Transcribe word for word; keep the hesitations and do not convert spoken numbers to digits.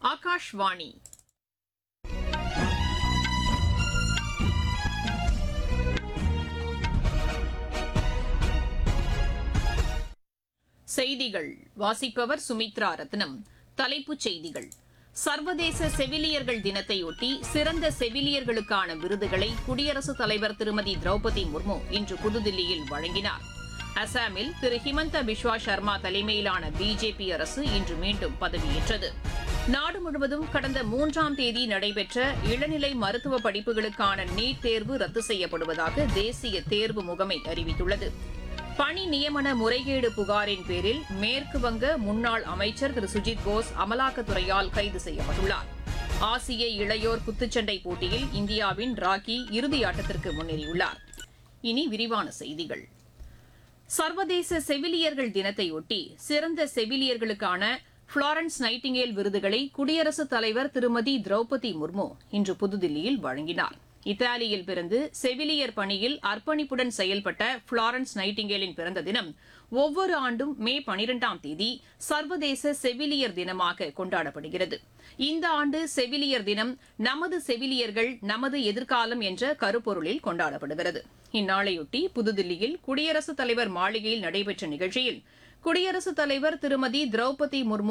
ஆகாஷ்வாணி. செய்திகள் வாசிப்பவர் சுமித்ரா ரத்னம். தலைப்புச் செய்திகள்: சர்வதேச செவிலியர்கள் தினத்தையொட்டி சிறந்த செவிலியர்களுக்கான விருதுகளை குடியரசுத் தலைவர் திருமதி திரௌபதி முர்மு இன்று புதுதில்லியில் வழங்கினார். அசாமில் திரு ஹிமந்த பிஸ்வா சர்மா தலைமையிலான பிஜேபி அரசு இன்று மீண்டும் பதவியேற்றது. நாடு முழுவதும் கடந்த மூன்றாம் தேதி நடைபெற்ற இளநிலை மருத்துவ படிப்புகளுக்கான நீட் தேர்வு ரத்து செய்யப்படுவதாக தேசிய தேர்வு முகமை அறிவித்துள்ளது. பணி நியமன முறைகேடு புகாரின் பேரில் மேற்குவங்க முன்னாள் அமைச்சர் திரு சுஜித் போஸ் அமலாக்கத்துறையால் கைது செய்யப்பட்டுள்ளார். ஆசிய இளையோர் குத்துச்சண்டை போட்டியில் இந்தியாவின் ராக்கி இறுதியாட்டத்திற்கு முன்னேறியுள்ளார். இனி விரிவான செய்திகள். சர்வதேச செவிலியர்கள் தினத்தையொட்டி சிறந்த செவிலியர்களுக்கான புளோரன்ஸ் நைட்டிங்கேல் விருதுகளை குடியரசுத் தலைவர் திருமதி திரௌபதி முர்மு இன்று புதுதில்லியில் வழங்கினார். இத்தாலியில் பிறந்து செவிலியர் பணியில் அர்ப்பணிப்புடன் செயல்பட்ட புளோரன்ஸ் நைட்டிங்கேலின் பிறந்த தினம் ஒவ்வொரு ஆண்டும் மே பனிரெண்டாம் தேதி சர்வதேச செவிலியர் தினமாக கொண்டாடப்படுகிறது. இந்த ஆண்டு செவிலியர் தினம் நமது செவிலியர்கள் நமது எதிர்காலம் என்ற கருப்பொருளில் கொண்டாடப்படுகிறது. இந்நாளையொட்டி புதுதில்லியில் குடியரசுத் தலைவர் மாளிகையில் நடைபெற்ற நிகழ்ச்சியில் குடியரசுத் தலைவர் திருமதி திரௌபதி முர்மு